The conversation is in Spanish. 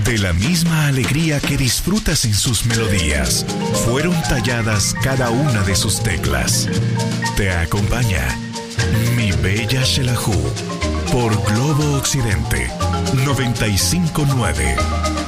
De la misma alegría que disfrutas en sus melodías, fueron talladas cada una de sus teclas. Te acompaña Mi Bella Xelajú por Globo Occidente 95.9.